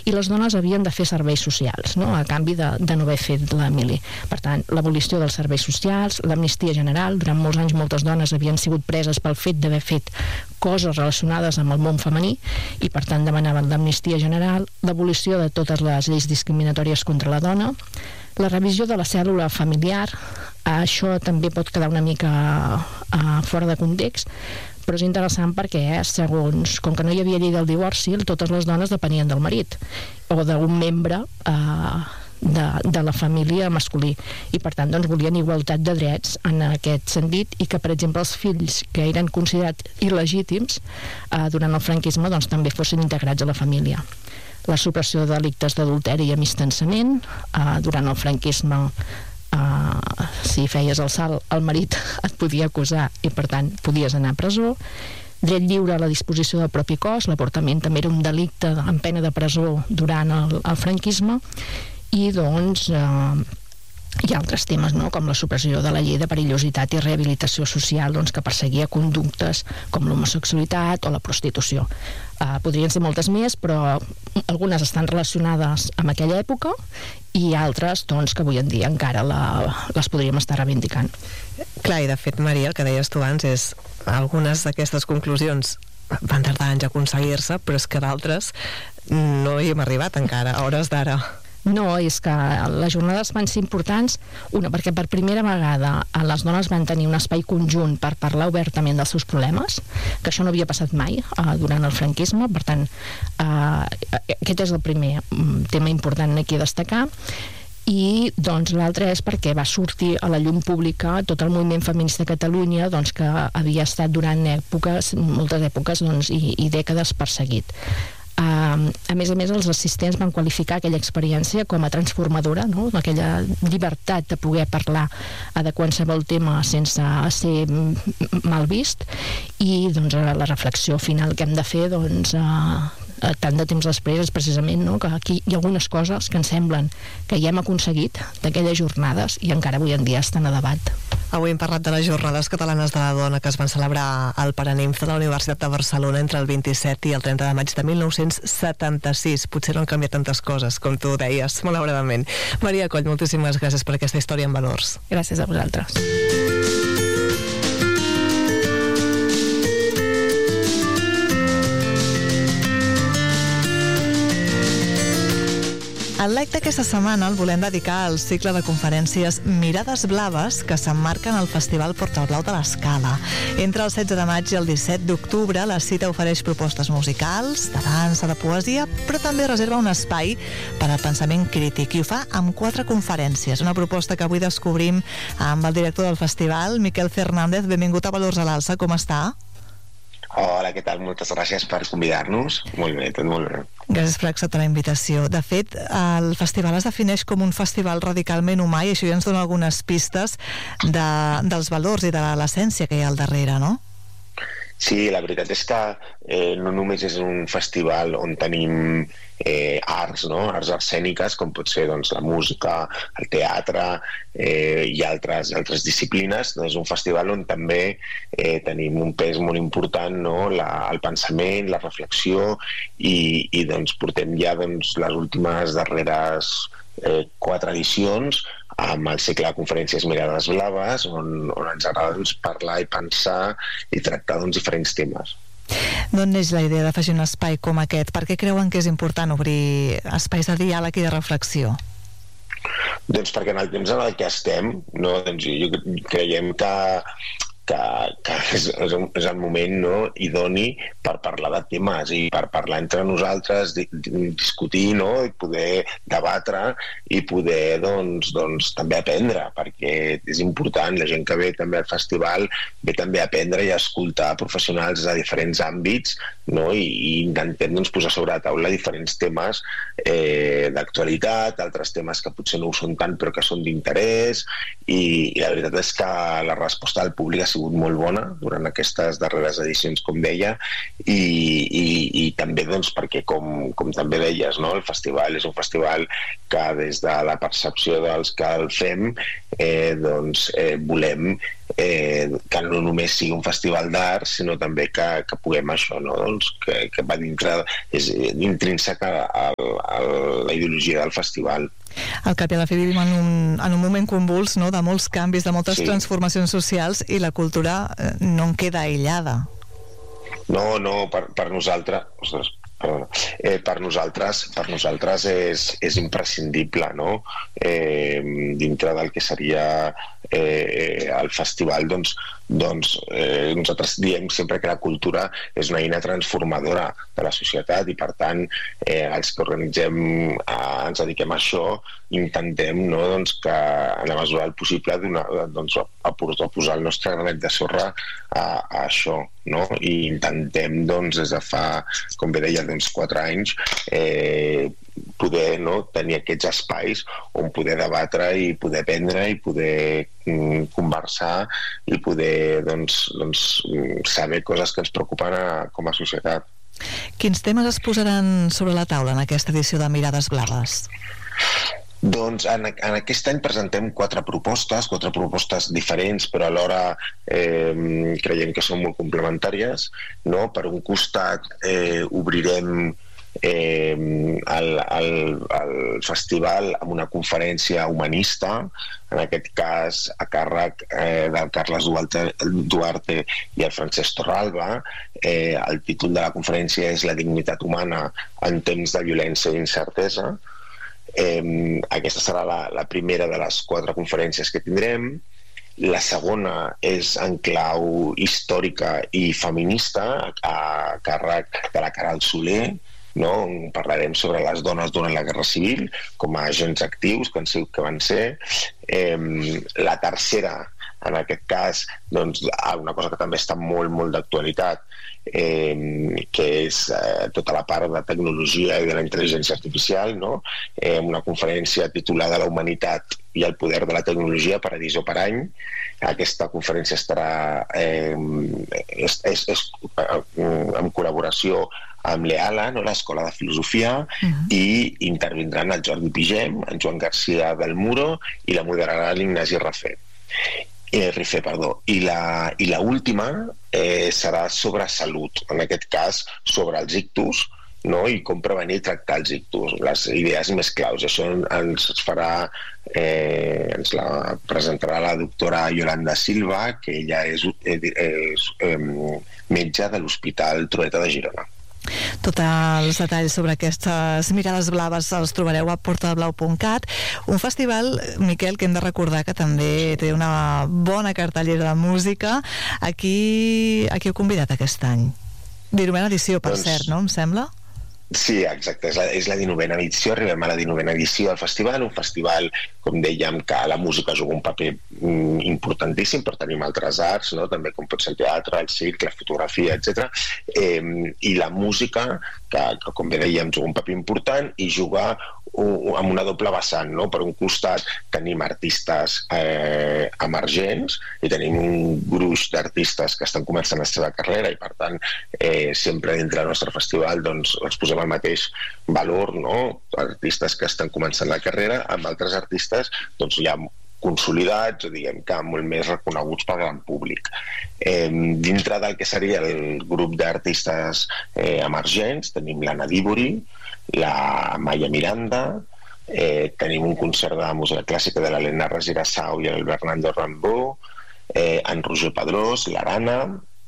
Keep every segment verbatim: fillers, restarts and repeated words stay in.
i les dones havien de fer serveis socials, no?, a canvi de, de no haver fet la mili. Per tant, l'abolició dels serveis socials, l'amnistia general, durant molts anys moltes dones havien sigut preses pel fet d'haver fet coses relacionades amb el món femení i per tant demanaven l'amnistia general, l'abolició de totes les lleis discriminatòries contra la dona, la revisió de la cèl·lula familiar. Això també pot quedar una mica uh, fora de context, però és interessant perquè, eh, segons, com que no hi havia llei del divorci, totes les dones depenien del marit o d'un membre uh, de, de la família masculí, i per tant doncs, volien igualtat de drets en aquest sentit, i que per exemple els fills que eren considerats il·legítims uh, durant el franquisme doncs, també fossin integrats a la família. La supressió de delictes d'adulteri i amistançament. Uh, durant el franquisme, uh, si feies el salt, el marit et podia acusar i per tant podies anar a presó. Dret lliure a la disposició del propi cos, l'avortament també era un delicte amb pena de presó durant el, el franquisme, i doncs uh, hi ha altres temes, no?, com la supressió de la llei de perillositat i rehabilitació social, doncs, que perseguia conductes com l'homosexualitat o la prostitució. Uh, podrien ser moltes més, però algunes estan relacionades amb aquella època i altres doncs, que avui en dia encara la, les podríem estar reivindicant. Clar, i de fet, Maria, el que deies tu abans és algunes d'aquestes conclusions van tardar anys a aconseguir-se, però és que d'altres no hi hem arribat encara, a hores d'ara. No, és que les jornades van ser importants, una, perquè per primera vegada les dones van tenir un espai conjunt per parlar obertament dels seus problemes, que això no havia passat mai uh, durant el franquisme. Per tant, uh, aquest és el primer tema important aquí a destacar. I doncs l'altre és perquè va sortir a la llum pública tot el moviment feminista a Catalunya, doncs, que havia estat durant èpoques, moltes èpoques doncs, i, i dècades perseguit. Uh, a més a més, els assistents van qualificar aquella experiència com a transformadora, no?, aquella llibertat de poder parlar de qualsevol tema sense ser mal vist, i doncs la reflexió final que hem de fer doncs, uh, tant de temps després és precisament, no?, que aquí hi ha algunes coses que ens semblen que ja hem aconseguit d'aquelles jornades i encara avui en dia estan a debat. Avui hem parlat de les Jornades Catalanes de la Dona que es van celebrar al Paranimf de la Universitat de Barcelona entre el vint-i-set i el trenta de maig de mil nou-cents setanta-sis. Potser no han canviat tantes coses, com tu deies, malauradament. Maria Coll, moltíssimes gràcies per aquesta història en valors. Gràcies a vosaltres. El live d'aquesta setmana el volem dedicar al cicle de conferències Mirades Blaves que s'emmarquen al Festival Portalblau de l'Escala. Entre el setze de maig i el disset d'octubre, la cita ofereix propostes musicals, de dansa, de poesia, però també reserva un espai per al pensament crític, i ho fa amb quatre conferències. Una proposta que avui descobrim amb el director del festival, Miquel Fernández. Benvingut a Valors a l'Alça, com està? Hola, què tal? Moltes gràcies per convidar-nos. Molt bé, tot molt bé. Gràcies per acceptar la invitació. De fet, el festival es defineix com un festival radicalment humà, i això ja ens dona algunes pistes de, dels valors i de l'essència que hi ha al darrere, no? Sí, la veritat és que eh, no només és un festival on tenim eh, arts, no? arts escèniques, com pot ser doncs, la música, el teatre eh, i altres, altres disciplines. No? És un festival on també eh, tenim un pes molt important, no? la, el pensament, la reflexió, i, i doncs, portem ja doncs, les últimes darreres eh, quatre edicions amb el cicle de conferències Mirades Blaves, on, on ens agrada doncs, parlar i pensar i tractar doncs, diferents temes. D'on neix la idea d'afegir un espai com aquest? Per què creuen que és important obrir espais de diàleg i de reflexió? Doncs perquè en el temps en el que estem, no, doncs, jo creiem que que, que és, és, un, és el moment, no, idoni per parlar de temes i per parlar entre nosaltres, di, di, discutir, no, i poder debatre i poder doncs, doncs, també aprendre, perquè és important, la gent que ve també al festival ve també a aprendre i a escoltar professionals de diferents àmbits, no, i, i intentem doncs, posar sobre la taula diferents temes eh, d'actualitat, altres temes que potser no ho són tant però que són d'interès, i, i la veritat és que la resposta del públic ha sigut molt bona durant aquestes darreres edicions, com deia, i, i, i també doncs, perquè com, com també deies, no? El festival és un festival que des de la percepció dels que el fem eh, doncs, eh, volem eh, que no només sigui un festival d'art, sinó també que, que puguem això, no? Doncs que, que va dintre, és intrínsec a, a, a la ideologia del festival. Al cap i a la fi vivim en un, en un moment convuls, no?, de molts canvis, de moltes sí. transformacions socials, i la cultura no en queda aïllada. No, no, per, per nosaltres... Ostres, perdona. Eh, per nosaltres, per nosaltres és, és imprescindible, no? Eh, dintre del que seria eh, el festival, doncs, doncs eh, nosaltres diem sempre que la cultura és una eina transformadora de la societat, i per tant eh, els que organitzem eh, ens dediquem a això, intentem, no, doncs, que en la mesura del possible donar, doncs, a, a posar el nostre granet de sorra a, a això, no? I intentem, doncs, des de fa, com bé deia, doncs, quatre anys eh, poder, no, tenir aquests espais on poder debatre i poder aprendre i poder mm, conversar i poder, doncs, doncs, saber coses que ens preocupen a, com a societat. Quins temes es posaran sobre la taula en aquesta edició de Mirades Blaves? Doncs en, en aquest any presentem quatre propostes, quatre propostes diferents, però alhora eh, creiem que són molt complementàries, no? Per un costat eh, obrirem eh, el, el, el festival amb una conferència humanista, en aquest cas a càrrec eh, del Carles Duarte, Duarte i el Francesc Torralba. Eh, el títol de la conferència és La dignitat humana en temps de violència i incertesa. Eh, aquesta serà la, la primera de les quatre conferències que tindrem. La segona és en clau històrica i feminista, a càrrec de la Caral Soler, no? Parlarem sobre les dones durant la Guerra Civil com a agents actius que, han sigut, que van ser. Eh, la tercera, en aquest cas, doncs, una cosa que també està molt, molt d'actualitat, eh, que és eh, tota la part de tecnologia i de la intel·ligència artificial, no? Eh, una conferència titulada La humanitat i el poder de la tecnologia, Paradís o Parany. Aquesta conferència estarà eh, és, és, és, en col·laboració amb l'EALA, no? l'Escola de Filosofia, uh-huh. i intervindran el Jordi Pigem, en Joan García del Muro, i la moderarà l'Ignasi Rafé. Eh, Rifé, perdó. I la, i la última eh, serà sobre salut, en aquest cas sobre els ictus, no? I com prevenir i tractar els ictus, les idees més claus. Això ens farà, eh, ens la presentarà la doctora Yolanda Silva, que ella és, és, és eh, metge de l'Hospital Trueta de Girona. Tots els detalls sobre aquestes Mirades Blaves els trobareu a portalblau punt cat. Un festival, Miquel, que hem de recordar que també té una bona cartellera de música. Aquí, aquí heu convidat aquest any. Dinovena edició, per doncs... cert, no? Em sembla? Sí, exacte, és la, és la dinovena edició, arribem a la dinovena edició del festival, un festival, com dèiem, que la música juga un paper mm, importantíssim, però tenim altres arts, no? També com pot ser el teatre, el circ, la fotografia, etcètera. Eh, I la música, que, que com bé dèiem, juga un paper important i juga un, amb una doble vessant, no? Per un costat tenim artistes eh, emergents i tenim un gruix d'artistes que estan començant la seva carrera i per tant eh, sempre dintre del nostre festival doncs, els posem el mateix valor, no? Artistes que estan començant la carrera amb altres artistes doncs, ja consolidats o diguem que molt més reconeguts pel gran públic. Eh, dintre del que seria el grup d'artistes eh, emergents tenim l'Anna Dívori, la Maya Miranda, eh, tenim un concert de música clàssica de l'Helena Regirassau i el Bernardo Rambó, eh, en Roger Pedrós, l'Arana,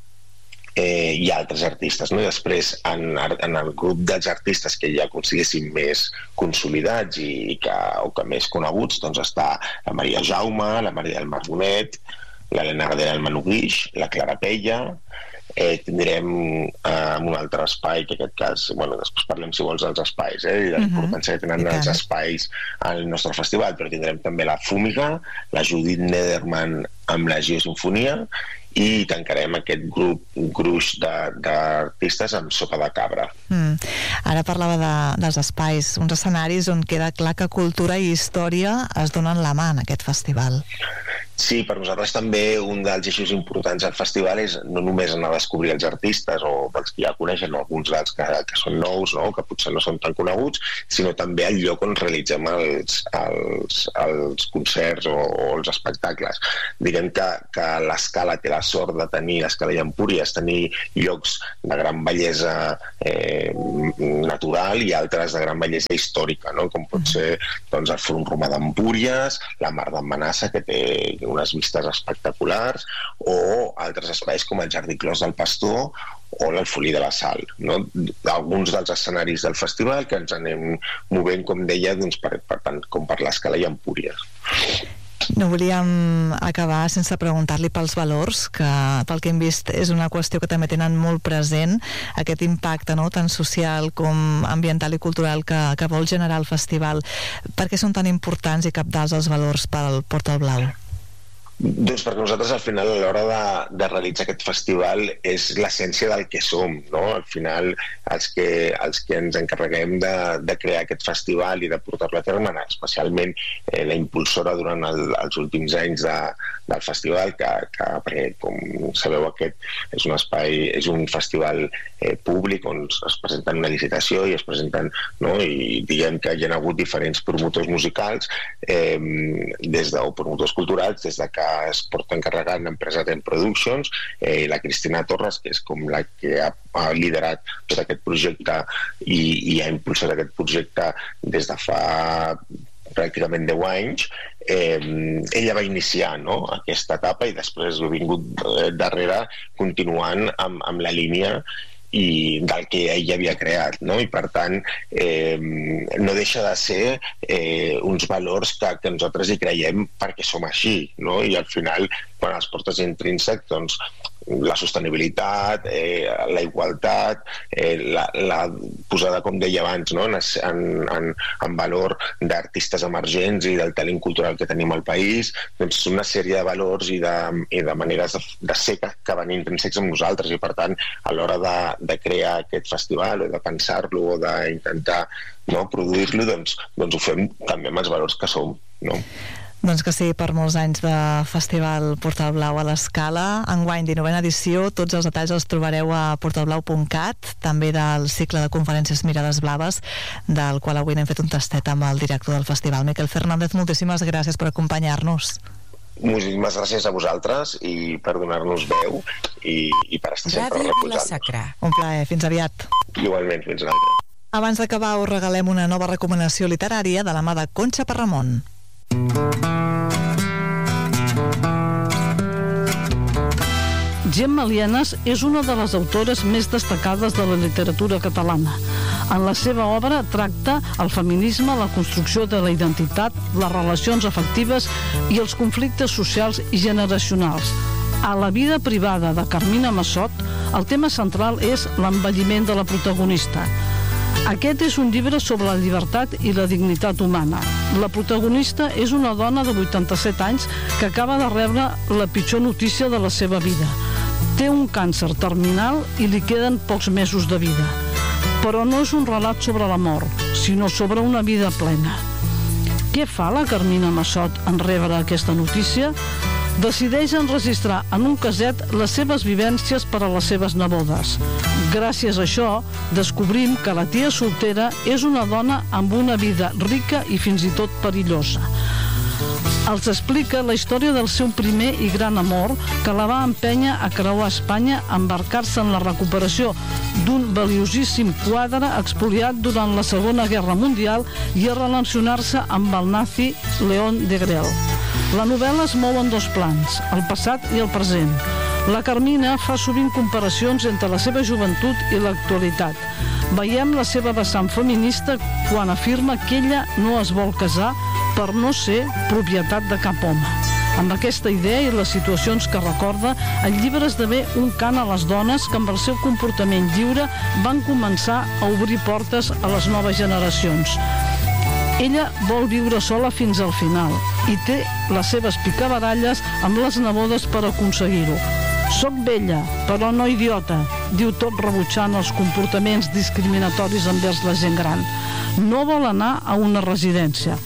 eh, i altres artistes, no? I després en, en el grup dels artistes que ja consideréssim més consolidats i, i que, o que més coneguts, doncs està la Maria Jaume, la Maria del Mar Bonet, l'Helena Gadera del Manu Guix, la Clara Pella. Eh, tindrem eh, un altre espai, que en aquest cas, bueno, després parlem si vols dels espais, eh, i de la importància que tenen els espais al nostre festival, però tindrem també la Fúmiga, la Judit Nederman amb la Geosinfonia, i tancarem aquest grup, un gruix d'artistes amb Sopa de Cabra. Mm. Ara parlava de, dels espais, uns escenaris on queda clar que cultura i història es donen la mà en aquest festival. Sí, per nosaltres també un dels eixos importants del festival és no només anar a descobrir els artistes o els que ja coneixen, o alguns dels que, que són nous, no? Que potser no són tan coneguts, sinó també el lloc on realitzem els, els, els concerts o, o els espectacles. Diguem que, que l'Escala té la sort de tenir, l'Escala i Empúries, tenir llocs de gran bellesa eh, natural i altres de gran bellesa històrica, no? Com pot ser doncs, el Fòrum Romà d'Empúries, la Mar d'en Manassa, que té unes vistes espectaculars, o altres espais com el Jardí Clos del Pastor o l'Alfolí de la Sal, no? Alguns dels escenaris del festival que ens anem movent, com deia, doncs, per, per tant, com per l'Escala i Empúries. No volíem acabar sense preguntar-li pels valors, que pel que hem vist és una qüestió que també tenen molt present, aquest impacte, no?, tant social com ambiental i cultural que, que vol generar el festival. Per què són tan importants i cabdals els valors pel Portal Blau? Doncs perquè nosaltres al final a l'hora de, de realitzar aquest festival és l'essència del que som, no? Al final els que, els que ens encarreguem de, de crear aquest festival i de portar-lo a terme, especialment eh, la impulsora durant el, els últims anys de, del festival, que, que perquè com sabeu aquest és un espai, és un festival eh, públic on es presenten una licitació i es presenten, no? I diguem que hi ha hagut diferents promotors musicals eh, des de, o promotors culturals, des de que es porta encarregant l'empresa Ten Productions, eh, la Cristina Torres, que és com la que ha, ha liderat tot aquest projecte i, i ha impulsat aquest projecte des de fa pràcticament deu anys. Eh, ella va iniciar, no?, aquesta etapa i després ha vingut eh, darrere continuant amb, amb la línia i del que ell havia creat, no? I per tant eh, no deixa de ser eh, uns valors que, que nosaltres hi creiem perquè som així, no? I al final quan els portes intrínsec, doncs la sostenibilitat, eh, la igualtat, eh, la, la posada, com deia abans, no?, en, en, en valor d'artistes emergents i del talent cultural que tenim al país, doncs una sèrie de valors i de, i de maneres de, de ser que, que van intrínsecs amb nosaltres, i per tant a l'hora de, de crear aquest festival o de pensar-lo o d'intentar, no, produir-lo, doncs, doncs ho fem també amb els valors que som, no? Doncs que sí, per molts anys de Festival Portal Blau a l'Escala. Enguany, dinovena edició, tots els detalls els trobareu a portalblau punt cat, també del cicle de conferències Mirades Blaves, del qual avui n'hem fet un tastet amb el director del festival. Miquel Fernández, moltíssimes gràcies per acompanyar-nos. Moltíssimes gràcies a vosaltres i per donar-nos veu i, i per estar sempre recolzant. Un plaer, fins aviat. Igualment, fins l'altre. Abans d'acabar, us regalem una nova recomanació literària de la mà de Conxa Parramon. Gemma Lienas és una de les autores més destacades de la literatura catalana. En la seva obra tracta el feminisme, la construcció de la identitat, les relacions afectives i els conflictes socials i generacionals. A La vida privada de Carmina Massot, el tema central és l'envelliment de la protagonista. Aquest és un llibre sobre la llibertat i la dignitat humana. La protagonista és una dona de vuitanta-set anys que acaba de rebre la pitjor notícia de la seva vida. Té un càncer terminal i li queden pocs mesos de vida. Però no és un relat sobre la mort, sinó sobre una vida plena. Què fa la Carmina Massot en rebre aquesta notícia? Decideix enregistrar en un caset les seves vivències per a les seves nebodes. Gràcies a això, descobrim que la tia soltera és una dona amb una vida rica i fins i tot perillosa. Els explica la història del seu primer i gran amor, que la va empènyer a creuar Espanya, a embarcar-se en la recuperació d'un valiosíssim quadre expoliat durant la Segona Guerra Mundial i a relacionar-se amb el nazi León Degrelle. La novel·la es mou en dos plans, el passat i el present. La Carmina fa sovint comparacions entre la seva joventut i l'actualitat. Veiem la seva vessant feminista quan afirma que ella no es vol casar per no ser propietat de cap home. Amb aquesta idea i les situacions que recorda, el llibre esdevé un cant a les dones que amb el seu comportament lliure van començar a obrir portes a les noves generacions. Ella vol viure sola fins al final i té les seves picabaralles amb les nebodes per aconseguir-ho. Soc vella, però no idiota, diu tot rebutjant els comportaments discriminatoris envers la gent gran. No vol anar a una residència.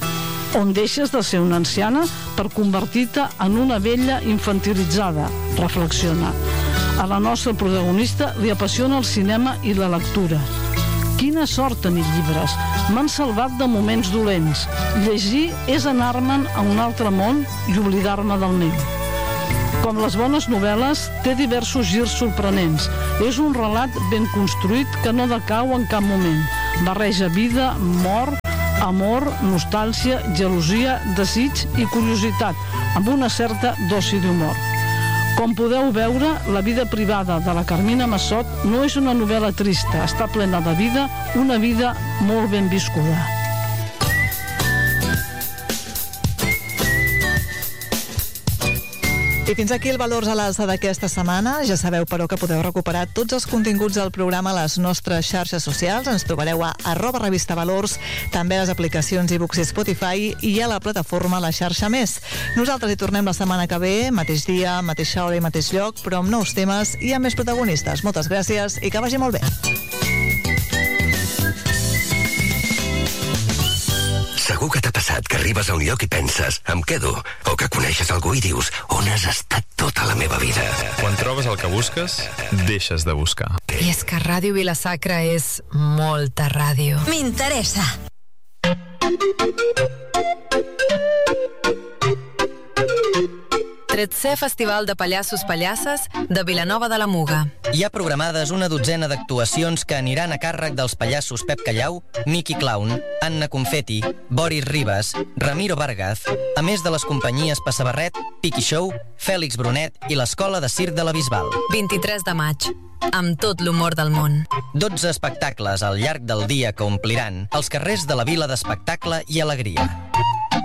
on deixes de ser una anciana per convertir-te en una vella infantilitzada, reflexiona. A la nostra protagonista li apassiona el cinema i la lectura. Quina sort tenir llibres. M'han salvat de moments dolents. Llegir és anar-me'n a un altre món i oblidar-me del meu. Com les bones novel·les, té diversos girs sorprenents. És un relat ben construït que no decau en cap moment. Barreja vida, mort, amor, nostàlgia, gelosia, desig i curiositat, amb una certa dosi d'humor. Com podeu veure, la vida privada de la Carmina Massot no és una novel·la trista, està plena de vida, una vida molt ben viscuda. I fins aquí el Valors a l'Alça d'aquesta setmana. Ja sabeu, però, que podeu recuperar tots els continguts del programa a les nostres xarxes socials. Ens trobareu a arroba revista Valors, també a les aplicacions iVoox i Spotify i a la plataforma La Xarxa Més. Nosaltres hi tornem la setmana que ve, mateix dia, mateixa hora i mateix lloc, però amb nous temes i amb més protagonistes. Moltes gràcies i que vagi molt bé. Segur que t'ha passat que arribes a un lloc i penses, em quedo, o que coneixes algú i dius, on has estat tota la meva vida? Quan trobes el que busques, deixes de buscar. I és que Ràdio Vila-sacra és molta ràdio. M'interessa. tretzè Festival de Pallassos Pallasses de Vilanova de la Muga. Hi ha programades una dotzena d'actuacions que aniran a càrrec dels pallassos Pep Callau, Miqui Clown, Anna Confetti, Boris Ribas, Ramiro Vargaz, a més de les companyies Passabarret, Piqui Show, Fèlix Brunet i l'Escola de Circ de la Bisbal. vint-i-tres de maig, amb tot l'humor del món. dotze espectacles al llarg del dia que ompliran els carrers de la vila d'espectacle i alegria.